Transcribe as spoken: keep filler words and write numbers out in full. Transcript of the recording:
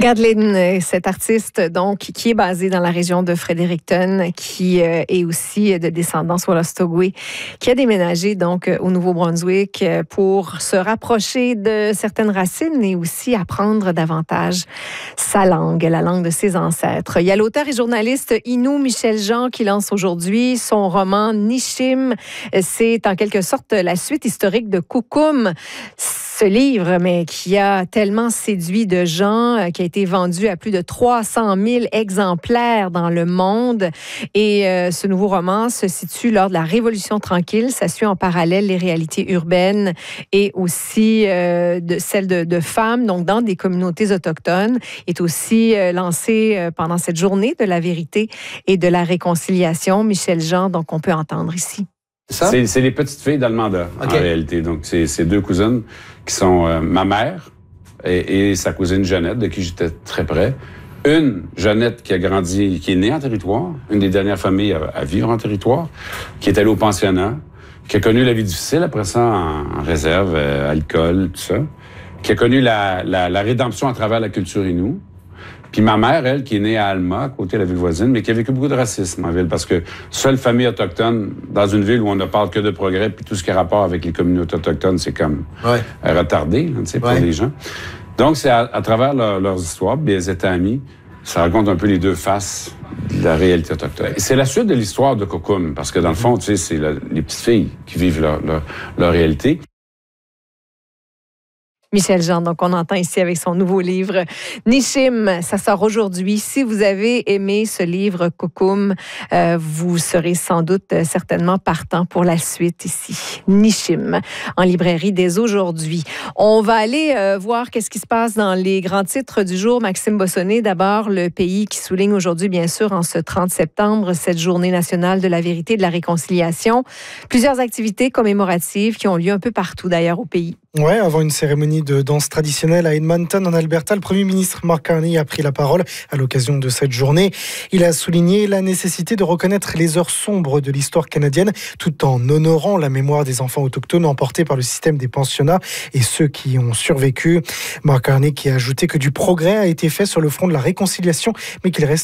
Gadlin, cet artiste donc qui est basé dans la région de Fredericton, qui euh, est aussi de descendance Wolastoqey, qui a déménagé donc au Nouveau-Brunswick pour se rapprocher de certaines racines et aussi apprendre davantage sa langue, la langue de ses ancêtres. Il y a l'auteur et journaliste Innu Michel Jean qui lance aujourd'hui son roman Nishim. C'est en quelque sorte la suite historique de Kukum. Ce livre, mais qui a tellement séduit de gens, qui a été vendu à plus de trois cent mille exemplaires dans le monde. Et euh, ce nouveau roman se situe lors de la Révolution tranquille. Ça suit en parallèle les réalités urbaines et aussi euh, de, celles de, de femmes, donc dans des communautés autochtones. Est aussi euh, lancé euh, pendant cette journée de la vérité et de la réconciliation. Michel Jean, donc on peut entendre ici. C'est, c'est les petites filles d'Almanda, okay. En réalité. Donc, c'est, c'est deux cousines qui sont euh, ma mère et, et sa cousine Jeannette, de qui j'étais très près. Une, Jeannette, qui a grandi, qui est née en territoire, une des dernières familles à, à vivre en territoire, qui est allée au pensionnat, qui a connu la vie difficile, après ça, en, en réserve, euh, alcool, tout ça, qui a connu la, la, la rédemption à travers la culture Innu. Puis ma mère, elle, qui est née à Alma, à côté de la ville voisine, mais qui a vécu beaucoup de racisme en ville, parce que seule famille autochtone dans une ville où on ne parle que de progrès, puis tout ce qui a rapport avec les communautés autochtones, c'est comme ouais. retardé, tu sais, pour ouais. les gens. Donc, c'est à, à travers leur, leurs histoires, puis elles étaient amies, ça raconte un peu les deux faces de la réalité autochtone. C'est la suite de l'histoire de Kukum, parce que dans le fond, tu sais, c'est la, les petites filles qui vivent leur, leur, leur réalité. Michel Jean, donc on entend ici avec son nouveau livre Nishim, ça sort aujourd'hui. Si vous avez aimé ce livre Kukum, euh, vous serez sans doute euh, certainement partant pour la suite ici. Nishim, en librairie dès aujourd'hui. On va aller euh, voir qu'est-ce qui se passe dans les grands titres du jour. Maxime Bossonnet, d'abord, le pays qui souligne aujourd'hui, bien sûr, en ce trente septembre, cette journée nationale de la vérité et de la réconciliation. Plusieurs activités commémoratives qui ont lieu un peu partout, d'ailleurs, au pays. Ouais, avant une cérémonie de danse traditionnelle à Edmonton, en Alberta, le Premier ministre Mark Carney a pris la parole à l'occasion de cette journée. Il a souligné la nécessité de reconnaître les heures sombres de l'histoire canadienne, tout en honorant la mémoire des enfants autochtones emportés par le système des pensionnats et ceux qui ont survécu. Mark Carney qui a ajouté que du progrès a été fait sur le front de la réconciliation, mais qu'il reste